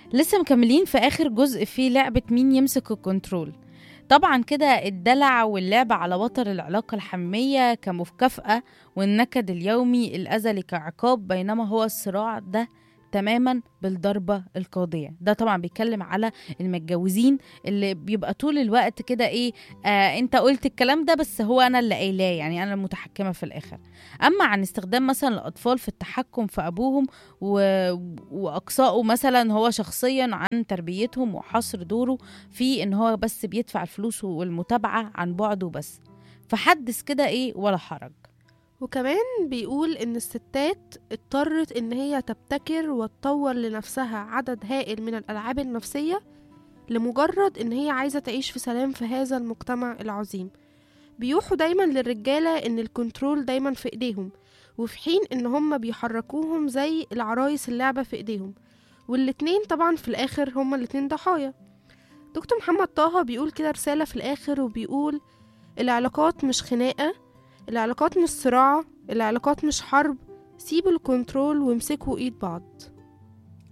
لسه مكملين في آخر جزء في لعبة مين يمسك الكنترول. طبعا كده الدلع واللعب على وتر العلاقة الحمية كمكافأة، والنكد اليومي الأزلي كعقاب، بينما هو الصراع ده تماما بالضربة القاضية. ده طبعا بيتكلم على المتجوزين اللي بيبقى طول الوقت كده ايه، انت قلت الكلام ده بس هو انا اللي قايلاه، يعني انا المتحكمة في الاخر. اما عن استخدام مثلا الاطفال في التحكم في ابوهم و... واقصائه مثلا هو شخصيا عن تربيتهم، وحصر دوره في ان هو بس بيدفع الفلوس والمتابعة عن بعده بس. فحدث كده ايه ولا حرج. وكمان بيقول إن الستات اضطرت إن هي تبتكر وتطور لنفسها عدد هائل من الألعاب النفسية لمجرد إن هي عايزة تعيش في سلام في هذا المجتمع العظيم. بيوحوا دايما للرجالة إن الكنترول دايما في إيديهم، وفي حين إن هم بيحركوهم زي العرايس اللعبة في إيديهم، والاتنين طبعا في الآخر هما الاتنين ضحايا. دكتور محمد طه بيقول كده رسالة في الآخر وبيقول: العلاقات مش خناقة، العلاقات مش صراع، العلاقات مش حرب. سيبوا الكنترول وامسكوا ايد بعض.